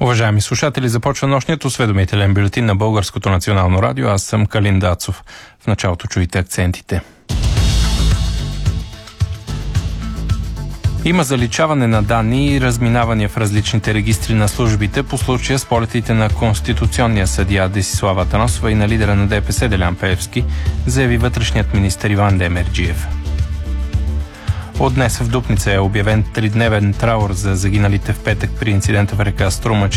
Уважаеми слушатели, започва нощният осведомителен бюлетин на Българското национално радио. Аз съм Калин Дацов. В началото чуйте акцентите. Има заличаване на данни и разминавания в различните регистри на службите по случая с полетите на конституционния съдия Десислава Атанасова и на лидера на ДПС Делян Пеевски, заяви вътрешният министър Иван Демерджиев. От днес в Дупница е обявен 3-дневен траур за загиналите в петък при инцидента в река Струма